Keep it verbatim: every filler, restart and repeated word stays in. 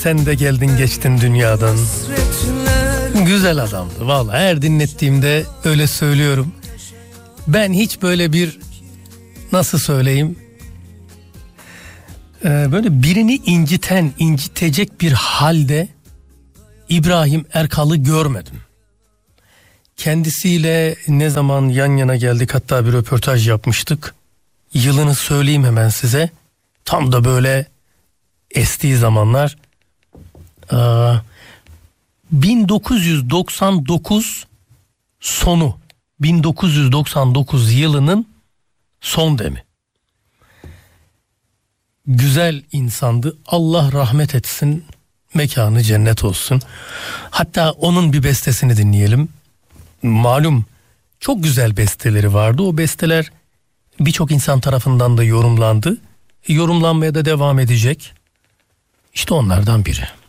sen de geldin geçtin dünyadan. Güzel adamdı vallahi, her dinlettiğimde öyle söylüyorum. Ben hiç böyle bir, nasıl söyleyeyim, ee, böyle birini inciten, incitecek bir halde İbrahim Erkal'ı görmedim. Kendisiyle ne zaman yan yana geldik, hatta bir röportaj yapmıştık. Yılını söyleyeyim hemen size. Tam da böyle estiği zamanlar. Ee, bin dokuz yüz doksan dokuz sonu. bin dokuz yüz doksan dokuz yılının son demi. Güzel insandı. Allah rahmet etsin. Mekanı cennet olsun. Hatta onun bir bestesini dinleyelim. Malum çok güzel besteleri vardı. O besteler birçok insan tarafından da yorumlandı. Yorumlanmaya da devam edecek. İşte onlardan biri.